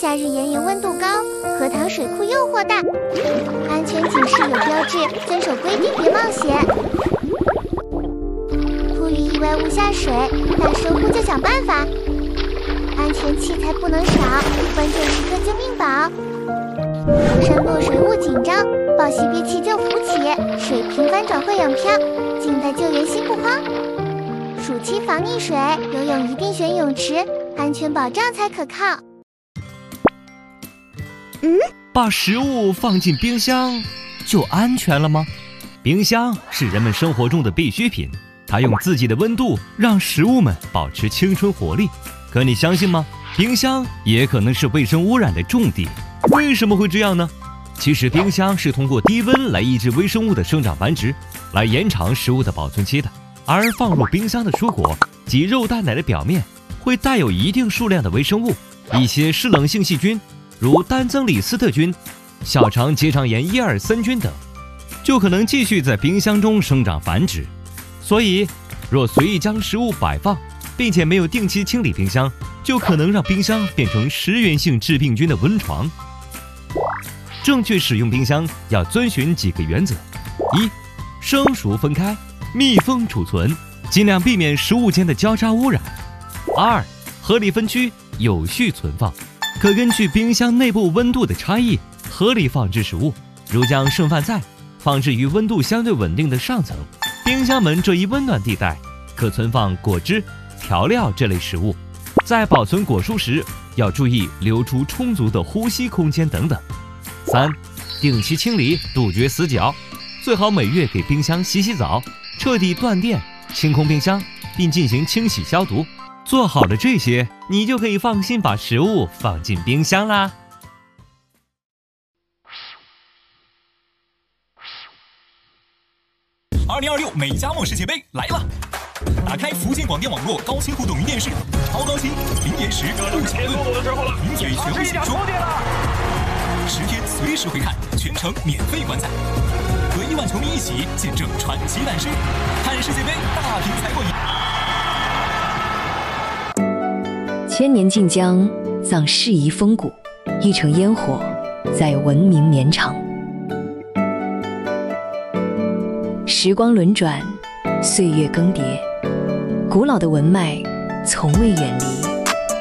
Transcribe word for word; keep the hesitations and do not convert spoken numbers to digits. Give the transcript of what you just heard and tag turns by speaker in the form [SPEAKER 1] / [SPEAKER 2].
[SPEAKER 1] 夏日炎炎温度高，荷塘水库诱惑大，安全警示有标志，遵守规定别冒险。扑于意外勿下水，大疏忽就想办法。安全器材不能少，关键时刻救命宝。浮山落水勿紧张，抱熄憋气就浮起，水平翻转会泳漂，静待救援心不慌。暑期防溺水，游泳一定选泳池，安全保障才可靠。
[SPEAKER 2] 嗯，把食物放进冰箱就安全了吗？冰箱是人们生活中的必需品，它用自己的温度让食物们保持青春活力。可你相信吗？冰箱也可能是卫生污染的重地。为什么会这样呢？其实冰箱是通过低温来抑制微生物的生长繁殖，来延长食物的保存期的。而放入冰箱的蔬果及肉蛋奶的表面会带有一定数量的微生物，一些湿冷性细菌，如单增里斯特菌、小肠结肠炎耶尔森菌等，就可能继续在冰箱中生长繁殖。所以，若随意将食物摆放，并且没有定期清理冰箱，就可能让冰箱变成食源性致病菌的温床。正确使用冰箱要遵循几个原则：一、生熟分开，密封储存，尽量避免食物间的交叉污染；二、合理分区，有序存放，可根据冰箱内部温度的差异合理放置食物，如将剩饭菜放置于温度相对稳定的上层。冰箱门这一温暖地带可存放果汁、调料这类食物。在保存果蔬时，要注意留出充足的呼吸空间等等。三、定期清理，杜绝死角，最好每月给冰箱洗洗澡，彻底断电，清空冰箱，并进行清洗消毒。做好了这些，你就可以放心把食物放进冰箱啦。
[SPEAKER 3] 二零二六美加墨世界杯来了！打开福建广电网络高清互动云电视，超高清、零延时、不抢论，零嘴全部享受，十天随时回看，全程免费观赛，和亿万球迷一起见证传奇诞生，看世界杯大屏才过瘾。
[SPEAKER 4] 千年晋江葬世遗风骨，一城烟火在文明绵长。时光轮转，岁月更迭，古老的文脉从未远离。